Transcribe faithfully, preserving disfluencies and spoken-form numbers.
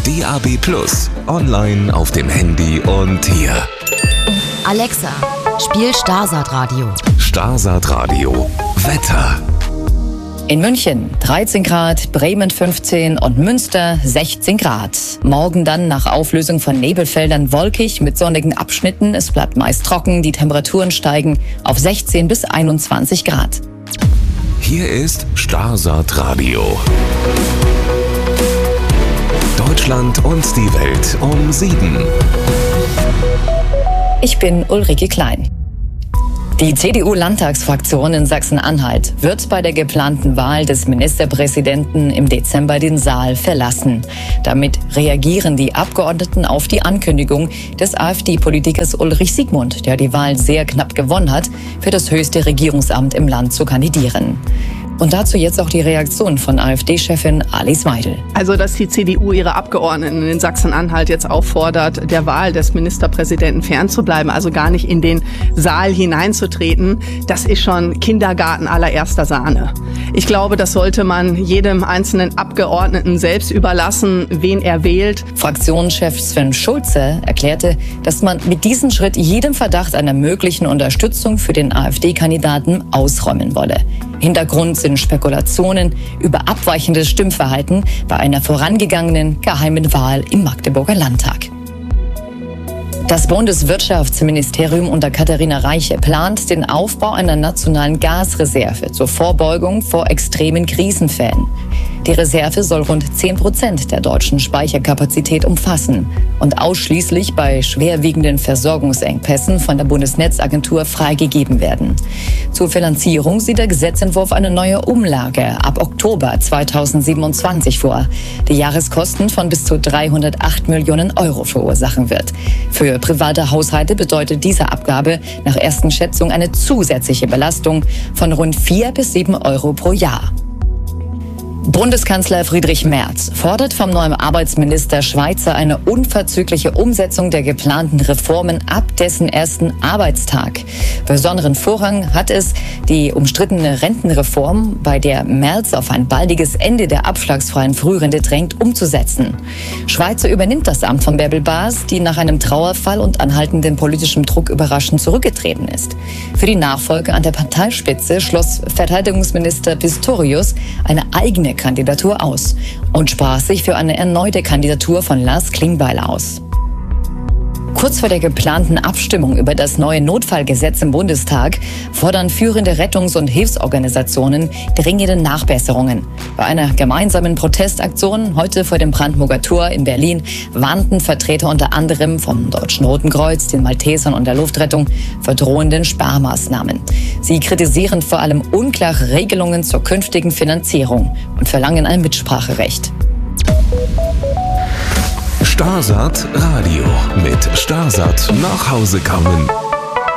D A B plus, online auf dem Handy und hier. Alexa, spiel Starsat Radio. Starsat Radio. Wetter. In München dreizehn Grad, Bremen fünfzehn und Münster sechzehn Grad. Morgen dann nach Auflösung von Nebelfeldern wolkig mit sonnigen Abschnitten. Es bleibt meist trocken, die Temperaturen steigen auf sechzehn bis einundzwanzig Grad. Hier ist Starsat Radio. Deutschland und die Welt um sieben. Ich bin Ulrike Klein. Die C D U-Landtagsfraktion in Sachsen-Anhalt wird bei der geplanten Wahl des Ministerpräsidenten im Dezember den Saal verlassen. Damit reagieren die Abgeordneten auf die Ankündigung des AfD-Politikers Ulrich Siegmund, der die Wahl sehr knapp gewonnen hat, für das höchste Regierungsamt im Land zu kandidieren. Und dazu jetzt auch die Reaktion von AfD-Chefin Alice Weidel. Also, dass die C D U ihre Abgeordneten in Sachsen-Anhalt jetzt auffordert, der Wahl des Ministerpräsidenten fernzubleiben, also gar nicht in den Saal hineinzutreten, das ist schon Kindergarten allererster Sahne. Ich glaube, das sollte man jedem einzelnen Abgeordneten selbst überlassen, wen er wählt. Fraktionschef Sven Schulze erklärte, dass man mit diesem Schritt jedem Verdacht einer möglichen Unterstützung für den AfD-Kandidaten ausräumen wolle. Hintergrund sind Spekulationen über abweichendes Stimmverhalten bei einer vorangegangenen geheimen Wahl im Magdeburger Landtag. Das Bundeswirtschaftsministerium unter Katharina Reiche plant den Aufbau einer nationalen Gasreserve zur Vorbeugung vor extremen Krisenfällen. Die Reserve soll rund zehn Prozent der deutschen Speicherkapazität umfassen und ausschließlich bei schwerwiegenden Versorgungsengpässen von der Bundesnetzagentur freigegeben werden. Zur Finanzierung sieht der Gesetzentwurf eine neue Umlage ab Oktober zweitausendsiebenundzwanzig vor, die Jahreskosten von bis zu dreihundertacht Millionen Euro verursachen wird. Für private Haushalte bedeutet diese Abgabe nach ersten Schätzungen eine zusätzliche Belastung von rund vier bis sieben Euro pro Jahr. Bundeskanzler Friedrich Merz fordert vom neuen Arbeitsminister Schweizer eine unverzügliche Umsetzung der geplanten Reformen ab dessen ersten Arbeitstag. Besonderen Vorrang hat es die umstrittene Rentenreform, bei der Merz auf ein baldiges Ende der abschlagsfreien Frührente drängt, umzusetzen. Schweizer übernimmt das Amt von Bärbel Baas, die nach einem Trauerfall und anhaltendem politischem Druck überraschend zurückgetreten ist. Für die Nachfolge an der Parteispitze schloss Verteidigungsminister Pistorius eine eigene Kandidatur aus und sprach sich für eine erneute Kandidatur von Lars Klingbeil aus. Kurz vor der geplanten Abstimmung über das neue Notfallgesetz im Bundestag fordern führende Rettungs- und Hilfsorganisationen dringende Nachbesserungen. Bei einer gemeinsamen Protestaktion heute vor dem Brandenburger Tor in Berlin warnten Vertreter unter anderem vom Deutschen Roten Kreuz, den Maltesern und der Luftrettung vor drohenden Sparmaßnahmen. Sie kritisieren vor allem unklare Regelungen zur künftigen Finanzierung und verlangen ein Mitspracherecht. Starsat Radio mit Starsat nach Hause kommen.